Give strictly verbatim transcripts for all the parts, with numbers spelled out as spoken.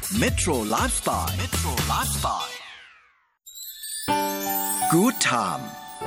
Metro Lifestyle Metro Lifestyle Good Time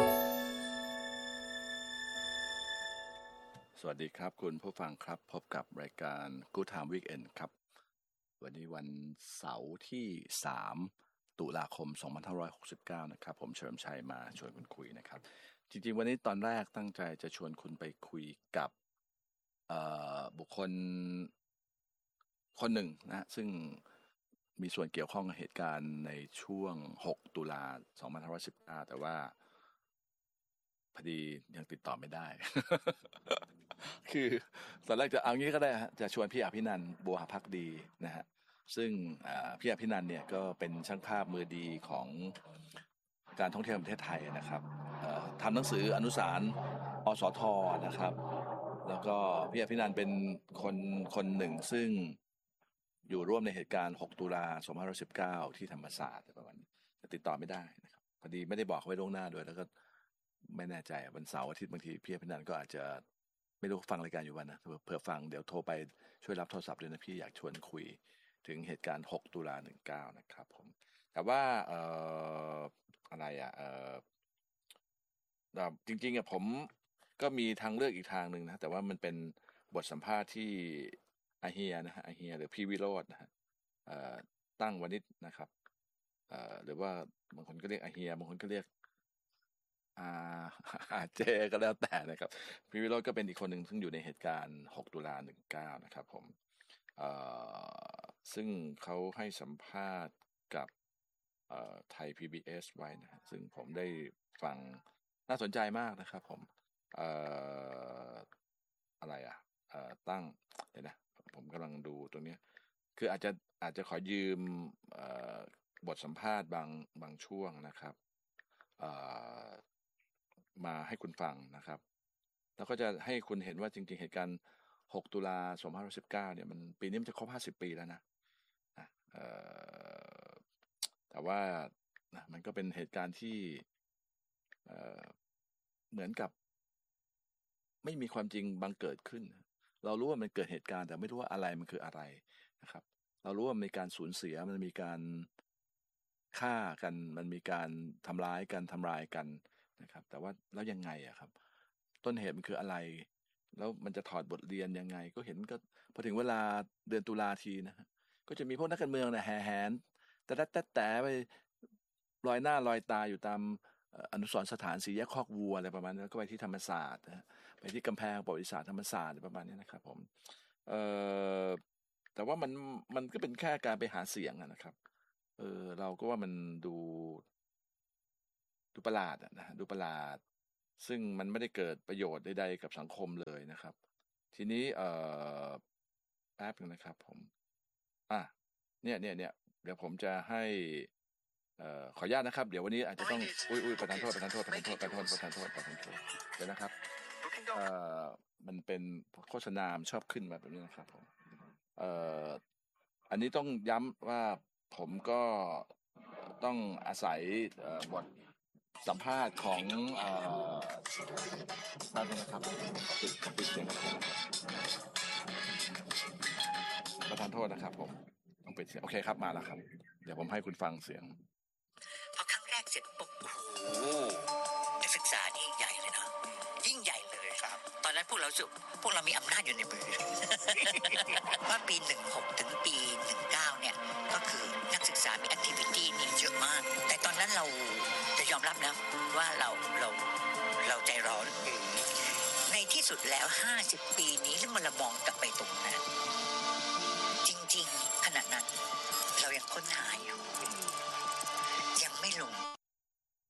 สวัสดีครับคุณผู้ฟังครับพบกับรายการ Good Time Weekend ครับวันนี้วันเสาร์ที่สามตุลาคมสองพันห้าร้อยหกสิบเก้านะครับผมเฉลิมชัยมาชวนคุณคุยนะครับจริงๆวันนี้ตอนแรกตั้งใจจะชวนคุณไปคุยกับบุคคลคนหนึ่งนะซึ่งมีส่วนเกี่ยวข้องกับเหตุการณ์ในช่วงหกตุลาสองพันห้าร้อยสิบเก้าแต่ว่าพอดียังติดต่อไม่ได้ คือตอนแรกจะเอางี้ก็ได้ฮะจะชวนพี่อภินันท์บัวหภักดีนะฮะซึ่งพี่อภินันท์เนี่ยก็เป็นช่างภาพมือดีของการท่องเที่ยวแห่งประเทศไทยนะครับทำหนังสืออนุสารอสทนะครับแล้วก็พี่อภินันท์เป็นคนคนหนึ่งซึ่งอยู่ร่วมในเหตุการณ์หกตุลาสองพันห้าร้อยสิบเก้าที่ธรรมศาสตร์ประมาณนี้ติดต่อไม่ได้นะครับพอดีไม่ได้บอกไว้ล่วงหน้าด้วยแล้วก็ไม่แน่ใจวันเสาร์อาทิตย์บางทีพี่อภินันท์ก็อาจจะไม่รู้ฟังรายการอยู่วันนะเผื่อฟังเดี๋ยวโทรไปช่วยรับโทรศัพท์ด้วยนะพี่อยากชวนคุยถึงเหตุการณ์หกตุลาสิบเก้านะครับผมแต่ว่าเอ่ออะไรอ่ะเอ่อจริงๆอ่ะผมก็มีทางเลือกอีกทางหนึ่งนะแต่ว่ามันเป็นบทสัมภาษณ์ที่อาเฮียนะฮะอาเฮียหรือพี่วิโรจน์นะฮะเอ่อตั้งวณิชนะครับเอ่อหรือว่าบางคนก็เรียกอาเฮียบางคนก็เรียกอ่าอาเจก็แล้วแต่นะครับพี่วิโรจน์ก็เป็นอีกคนหนึ่งซึ่งอยู่ในเหตุการณ์หกตุลาสิบเก้านะครับผมเอ่อซึ่งเขาให้สัมภาษณ์กับเอ่อไทย พี บี เอส ไว้นะฮะซึ่งผมได้ฟังน่าสนใจมากนะครับผมเอ่ออะไรอ่ะเอ่อตั้งเดี๋ยวนะผมกำลังดูตรงนี้คืออาจจะอาจจะขอยืมเอ่อบทสัมภาษณ์บางบางช่วงนะครับเอ่อมาให้คุณฟังนะครับแล้วก็จะให้คุณเห็นว่าจริงๆเหตุการณ์หกตุลาสองพันห้าร้อยสิบเก้าเนี่ยมันปีนี้มันจะครบห้าสิบปีแล้วนะเอ่อแต่ว่านะมันก็เป็นเหตุการณ์ที่เอ่อเหมือนกับไม่มีความจริงบังเกิดขึ้นเรารู้ว่ามันเกิดเหตุการณ์แต่ไม่รู้ว่าอะไรมันคืออะไรนะครับเรารู้ว่ามีการสูญเสียมันมีการฆ่ากันมันมีการทำร้ายกันทำลายกันนะครับแต่ว่าแล้วยังไงอะครับต้นเหตุมันคืออะไรแล้วมันจะถอดบทเรียนยังไงก็เห็นก็พอถึงเวลาเดือนตุลาทีนะก็จะมีพวกนักการเมืองเนี่ยแห่แหนแต่แต่แต่ไปลอยหน้าลอยตาอยู่ตามอนุสรณ์สถานสีแยกคอกวัวอะไรประมาณนั้นก็ไปที่ธรรมศาสตร์นะไปที่กำแพงประวัติศาสตร์ธรรมศาสตร์ประมาณนี้นะครับผมเอ่อแต่ว่ามันมันก็เป็นแค่การไปหาเสียงนะครับเออเราก็ว่ามันดูดูประหลาดนะดูประหลาดซึ่งมันไม่ได้เกิดประโยชน์ใดๆกับสังคมเลยนะครับทีนี้เอ่อแป๊บนึงนะครับผมอ่ะเนี่ยเนี่ยเนี่ยเดี๋ยวผมจะให้เอ่อขออนุญาตนะครับเดี๋ยววันนี้อาจจะต้องอุ้ยอุ้ยประทานโทษประทานโทษประทานโทษประทานโทษประทานโทษประทานโทษเดี๋ยวนะครับเอ่อมันเป็นโฆษณาชอบขึ้นมาแบบนี้นะครับผมเอ่ออันนี้ต้องย้ำว่าผมก็ต้องอาศัยบทสัมภาษณ์ของเอ่อนั่นนะครับปิดปิดเสียงประทานโทษนะครับผมต้องปิดเสียงโอเคครับมาแล้วครับเดี๋ยวผมให้คุณฟังเสียงพอครั้งแรกเสร็จปุ๊บโอ้โหนักศึกษานี่ใหญ่เลยนะยิ่งใหญ่เลยครับตอนนั้นพวกเราสุพวกเรามีอำนาจอยู่ในมือ ว่าปีหนึ่งหกถึงปีหนึ่งเก้าเนี่ยก็คือนักศึกษามีแอคทิวิตี้นี่เยอะมากแต่ตอนนั้นเราจะยอมรับนะว่าเราเราเราใจร้อนในที่สุดแล้วห้าสิบปีนี้แล้วมันละมองกลับไปตรงนั้นจริงๆ